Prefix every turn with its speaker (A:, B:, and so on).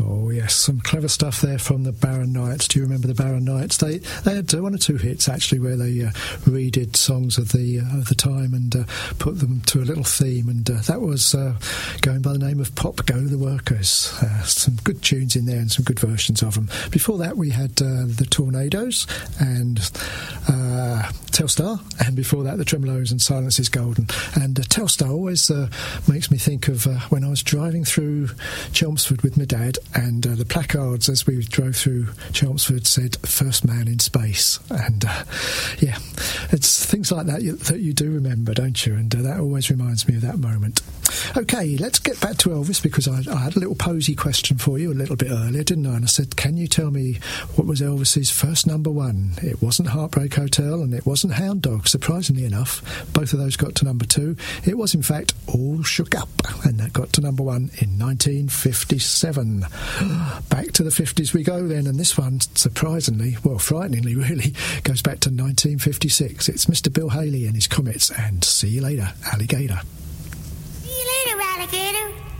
A: Oh yes, some clever stuff there from the Barron Knights. Do you remember the Barron Knights? They had one or two hits actually where they redid songs of the time and put them to a little theme, and that was going by the name of Pop Go the Workers. Some good tunes in there and some good versions of them. Before that we had the Tornadoes and Telstar, and before that the Tremolos and Silence is Golden. And Telstar always makes me think of when I was driving through Chelmsford with my dad, and the placards as we drove through Chelmsford said "First Man in Space," and yeah, it's things like that that you do remember, don't you? And that always reminds me of that moment. Okay, let's get back to Elvis, because I had a little posy question for you a little bit earlier, didn't I? And I said, can you tell me what was Elvis's first number one? It wasn't Heartbreak Hotel and it wasn't Hound Dog, surprisingly enough. Both of those got to number 2. It was, in fact, All Shook Up, and that got to number 1 in 1957. Back to the 50s we go then, and this one, surprisingly, well, frighteningly really, goes back to 1956. It's Mr. Bill Haley and his Comets, and See You Later, Alligator.
B: See you later, alligator.